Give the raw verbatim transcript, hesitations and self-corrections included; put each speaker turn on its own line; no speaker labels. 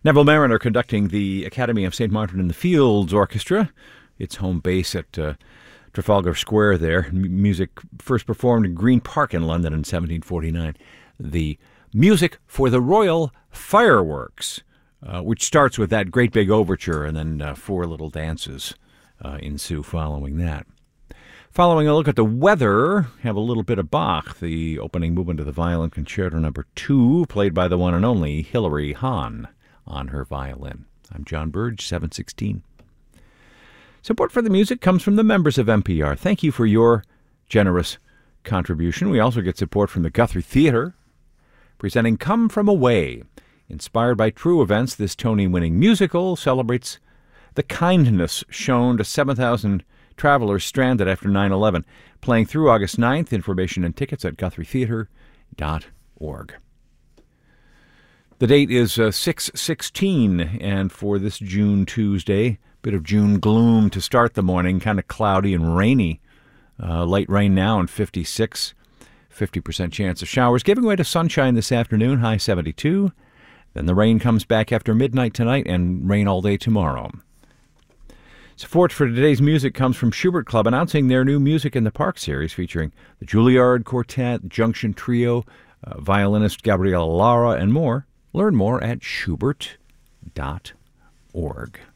Neville Mariner conducting the Academy of Saint Martin in the Fields Orchestra. Its home base at uh, Trafalgar Square there. M- music first performed in Green Park in London in seventeen forty-nine. The music for the Royal Fireworks, uh, which starts with that great big overture, and then uh, four little dances uh, ensue following that. Following a look at the weather, have a little bit of Bach, the opening movement of the Violin Concerto Number Two, played by the one and only Hilary Hahn on her violin. I'm John Burge, seven sixteen. Support for the music comes from the members of N P R. Thank you for your generous contribution. We also get support from the Guthrie Theatre, presenting Come From Away. Inspired by true events, this Tony-winning musical celebrates the kindness shown to seven thousand travelers stranded after nine eleven. Playing through August ninth. Information and tickets at guthrie theatre dot org. The date is uh, six sixteen, and for this June Tuesday, bit of June gloom to start the morning, kind of cloudy and rainy. Uh, light rain now and fifty-six, fifty percent chance of showers, giving way to sunshine this afternoon, high seventy-two. Then the rain comes back after midnight tonight and rain all day tomorrow. Support for today's music comes from Schubert Club, announcing their new Music in the Park series featuring the Juilliard Quartet, Junction Trio, uh, violinist Gabriela Lara, and more. Learn more at schubert dot org.